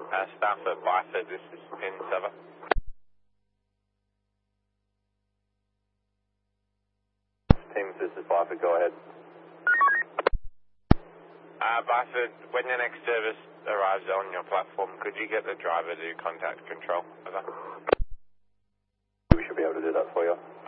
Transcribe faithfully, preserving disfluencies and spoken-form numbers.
Uh, staff at Byford, this is Pin seven. Teams, this is Byford, go ahead. Uh, Byford, when your next service arrives on your platform, could you get the driver to contact control? Over. We should be able to do that for you.